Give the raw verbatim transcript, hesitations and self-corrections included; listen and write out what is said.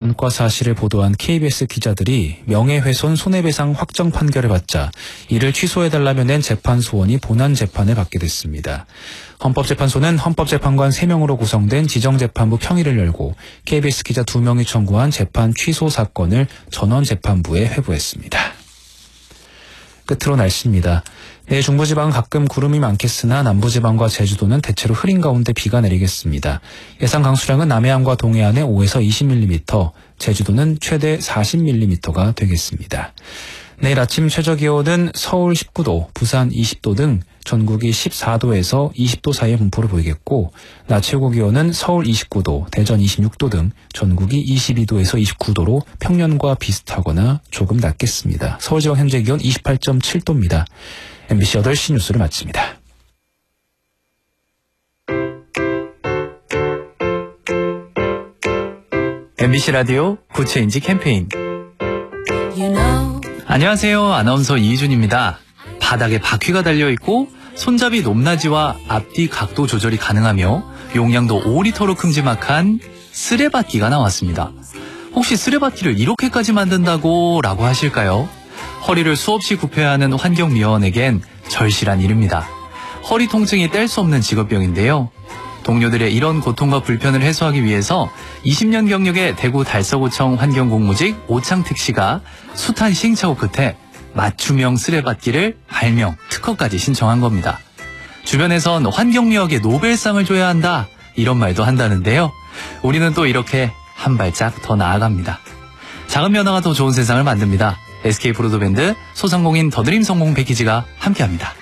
전과 사실을 보도한 케이비에스 기자들이 명예훼손 손해배상 확정 판결을 받자 이를 취소해달라며 낸 재판 소원이 본안 재판을 받게 됐습니다. 헌법재판소는 헌법재판관 세 명으로 구성된 지정재판부 평의를 열고 케이비에스 기자 두 명이 청구한 재판 취소 사건을 전원재판부에 회부했습니다. 끝으로 날씨입니다. 내일 중부지방은 가끔 구름이 많겠으나 남부지방과 제주도는 대체로 흐린 가운데 비가 내리겠습니다. 예상 강수량은 남해안과 동해안에 오에서 이십 밀리미터, 제주도는 최대 사십 밀리미터가 되겠습니다. 내일 아침 최저기온은 서울 십구 도, 부산 이십 도 등 전국이 십사 도에서 이십 도 사이의 분포를 보이겠고, 낮 최고기온은 서울 이십구 도, 대전 이십육 도 등 전국이 이십이 도에서 이십구 도로 평년과 비슷하거나 조금 낮겠습니다. 서울지방 현재 기온 이십팔 점 칠 도입니다. 엠비씨 여덟 시 뉴스를 마칩니다. 엠비씨 라디오 구체인지 캠페인. You know. 안녕하세요. 아나운서 이희준입니다. 바닥에 바퀴가 달려있고 손잡이 높낮이와 앞뒤 각도 조절이 가능하며 용량도 오 리터로 큼지막한 쓰레받기가 나왔습니다. 혹시 쓰레받기를 이렇게까지 만든다고 라고 하실까요? 허리를 수없이 굽혀야 하는 환경미화원에겐 절실한 일입니다. 허리 통증이 뗄 수 없는 직업병인데요. 동료들의 이런 고통과 불편을 해소하기 위해서 이십 년 경력의 대구 달서구청 환경공무직 오창택 씨가 숱한 시행착오 끝에 맞춤형 쓰레받기를 발명, 특허까지 신청한 겁니다. 주변에선 환경미화계 노벨상을 줘야 한다, 이런 말도 한다는데요. 우리는 또 이렇게 한 발짝 더 나아갑니다. 작은 변화가 더 좋은 세상을 만듭니다. 에스케이 브로드밴드 소상공인 더드림 성공 패키지가 함께합니다.